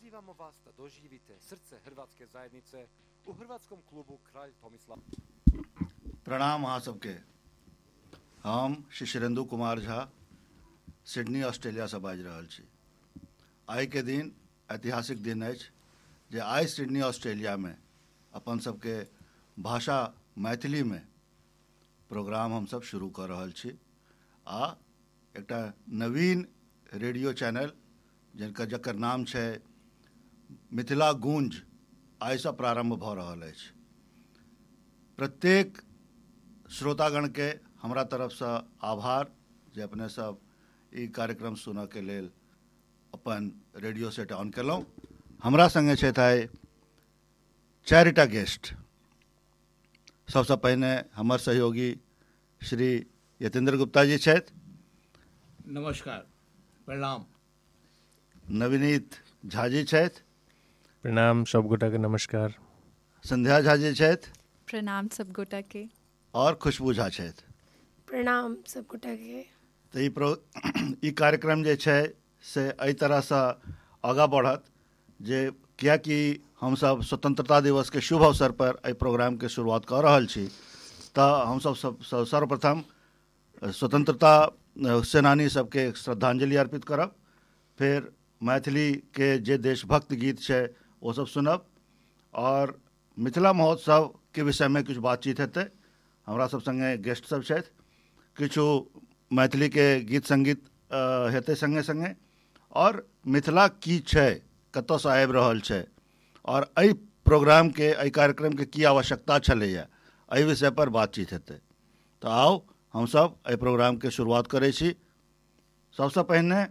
Pozývamo vás da doživite srce hrvatske zajednice u hrvatskom klubu Kralj Tomislav। प्रणाम अहाँ सबके। हम श्री शिरेंदु कुमार झा सिडनी ऑस्ट्रेलिया से बाजि रहल छी। आइ के दिन ऐतिहासिक दिन अछि जे आइ सिडनी ऑस्ट्रेलिया में अपन सबके भाषा मैथिली में प्रोग्राम हम सब शुरू कर रहल छी आ एकटा नवीन रेडियो चैनल जकर नाम छै मिथिला गूंज आइ से प्रारंभ भ रहल अछि। प्रत्येक श्रोतागण के हमरा तरफ से आभार जे अपने सब ई कार्यक्रम सुनऽ के लेल अपन रेडियो सेट ऑन केलहुँ। हमरा संगे छथि आइ चारिटा गेस्ट। सबसे पहिने हमर सहयोगी श्री यतेंद्र गुप्ता जी छथि। नमस्कार, प्रणाम। नवनीत झा जी छथि। प्रणाम सब गोटा के नमस्कार। संध्या झा जी छथि। प्रणाम सब गोटा के। और खुशबू झा छथि। प्रणाम सब गोटा के। तो ई कार्यक्रम जे छै से एहि तरह से आगाँ बढ़त जे कियाकि हम सब स्वतंत्रता दिवस के शुभ अवसर पर एहि प्रोग्राम के शुरुआत कर रहल छी, तऽ हम सब सर्वप्रथम स्वतंत्रता सेनानी सबके श्रद्धांजलि अर्पित करब, फिर मैथिली के जे देशभक्त गीत छै वो सब सुनब और मिथिला महोत्सव के विषय में कुछ बातचीत हेतै। हमरा सब संगे गेस्ट सब छथि, किछु मैथिली के गीत संगीत हेतै संगे संगे, और मिथिला की छै, कतऽ से आबि रहल छै और एहि प्रोग्राम के एहि कार्यक्रम के की आवश्यकता छलैया, एहि विषय पर बातचीत हेतै। तो आओ हम सब एहि प्रोग्राम के शुरुआत करै छी। सबसे पहिने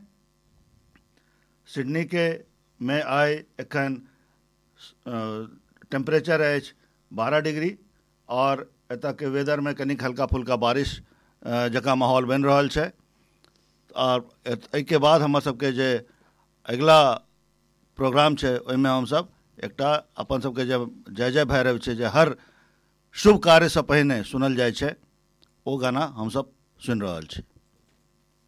सिडनी के में आइ एखन टेम्परेचर अछि 12 डिग्री और एतऽ के वेदर में कनिक हल्का फुल्का बारिश जकाँ माहौल बनि रहल छै। और एहिके बाद हमर सबके जे अगिला प्रोग्राम छै ओहिमे हमसब एकटा अपन सबके जे जय जय भैरव छै जे हर शुभ कार्य से पहिने सुनल जाइ छै, ओ गाना हमसब सुनि रहल छी।